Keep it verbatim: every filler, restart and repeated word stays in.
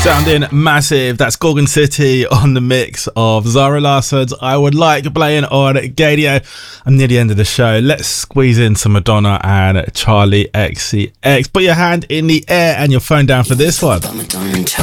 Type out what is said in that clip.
Sounding massive. That's Gorgon City on the mix of Zara Larsson's I Would Like, playing on Gadio. I'm near the end of the show. Let's squeeze in some Madonna and Charlie X C X. Put your hand in the air and your phone down for this one. Madonna and Charlie.